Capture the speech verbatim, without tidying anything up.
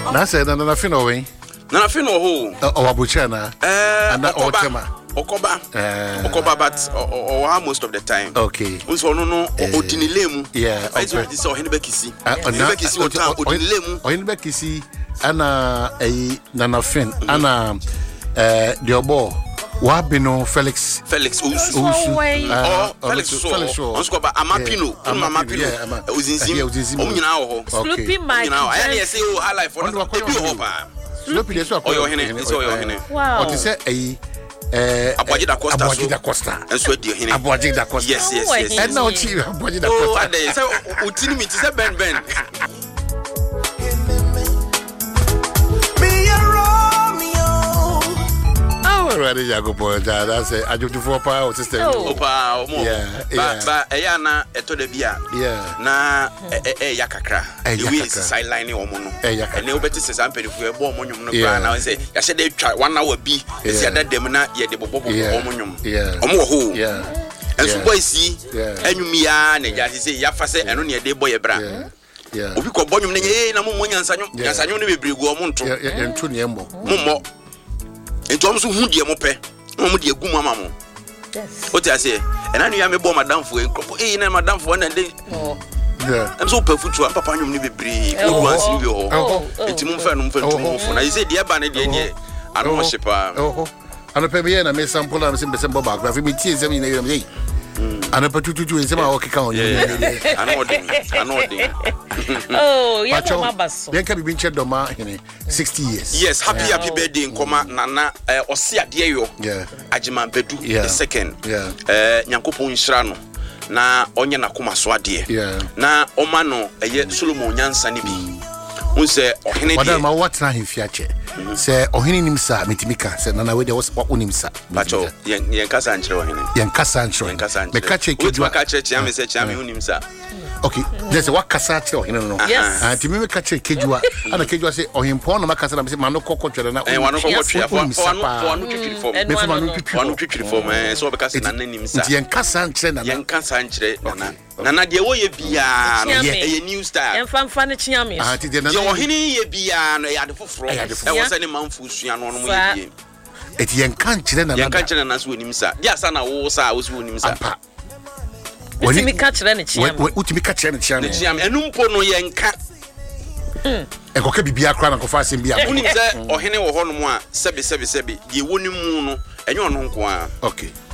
Na say na na fi no we. Na fi no ho. O abucha na. Eh, and o tema. Okoba. Okoba but or most of the time. Okay. Unso no no odinilemu. Yeah. I say this o henbe kisi. Henbe kisi o ta odinilemu. O henbe kisi ana eh nana fin ana eh the obo wa bino Felix Felix Osu. Osu. Oh, Felix Felix. Onsko ba Amapino, Amapino. Ozinzim. Om nyina wo ho. Sloopy Mike. Nyina I dey say oh high life for no be ho pa. Sloopy dey so oyo hene, so oyo hene. Wow. O ti say eh eh Aboagye da Costa. Aboagye da Costa. Enso di hene. Aboagye da Costa. Yes, yes, yes. And now chi Aboagye da Oh, Costa. I dey say utini mi ti say Ben Ben. Ready ya go boy that's say ajuju for power system. Opa omo. Yeah. Ba ba eya na eto da bia. Yeah. Na eh ya kakra. The way sideline omo no. Eh ya kakra. Ene obeti se sampedifu e bo omo nyum no bra na say ya hye dey twa one hour bi. Esi ada dem na ye de bobo omo nyum. Yeah. Omo ho. Yeah. Enso boy si Yeah. enwumia na ya say ya fa say eno ne dey boy e bra. Yeah. Obi ko bonyum na ye na mo nyansanyo. Nyansanyo ne bebregu omo nto. Yeah, yeah, nto ne embo. Mommo. Ento am so hu de mo pe. Mo de egu mama mo. Yes. What I say? And I knew I me bo madam for enkopo. Eh na madam for na dey. Oh. Yeah. I'm so perfect to papa nyum ni bebre. Go go ansi bi ho. Enti mo fa no mo fa tu mo fo. Na you say de ba na de de. Ano mo shepa. Oh. Ano pe me na me sample na me se be boba graph me tie sem ni na me. Ano pa tututu en sem a o keka on. Ano de. Ano de. Oh, yeah, mama baso. Bien ka bi nche doma hene sixty years. Yes, happy happy birthday nkoma nana eh osi ade yo. Yeah. Ajiman Bedu the second. Yeah. Eh Nyankopon nhira no na onye nakoma so ade. Yeah. Na oma no eye Solomon nyansa ne bi. Unse ohene de. Madam, what na himfiache. Say ohene nimsa metimika say nana we de was onimsa. Pacho yen yen kasa nchire ohene. Yen kasa nchire. Yen kasa nchire. Me kache kidwa kache chia me se chia me unimsa. Okay, there's a what kasa nchire ohene no. Yes. Ah, ti me kache kidwa. Ana kidwa say ohempo no makasa na say mano kokko twere na. Eh wano kokko twere fo wano wano twitwiri fo. Me fo mano twitwiri. Wano twitwiri fo eh so be kasa na nanimsa. Yen kasa nchire na. Yen kasa nchire na. Nana de wo ye bia no ye new style. En fanfa ne chiame. Ah, ti de na. Ye ohene ye bia no ya de foforo. E wo se ne manfu sua no no mo ye bia. Eti yen kan nchire na na. Yen kan nchire na so onimsa. Dia sa na wo sa wo so onimsa. Utimi ka kire ne chiame. Utimi ka kire ne chiame. Ne chiame enu mpo no yen ka. E ko ke bibia kra na ko fa asem bia. Unim se ohene wo ho no mo a sebe sebe sebe ye woni mu no enyo no nko a. Okay.